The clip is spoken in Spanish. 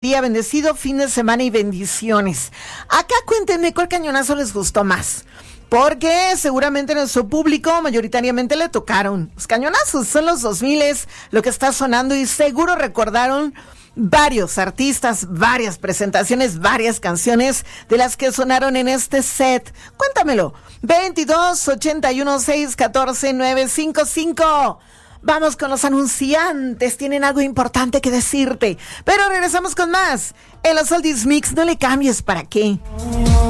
Día bendecido, fin de semana y bendiciones. Acá cuéntenme cuál cañonazo les gustó más, porque seguramente nuestro público mayoritariamente le tocaron los cañonazos. Son los 2000, lo que está sonando, y seguro recordaron varios artistas, varias presentaciones, varias canciones de las que sonaron en este set. Cuéntamelo. 22-81-614-955. Vamos con los anunciantes, tienen algo importante que decirte. Pero regresamos con más. En los Oldies Mix, no le cambies, ¿para qué?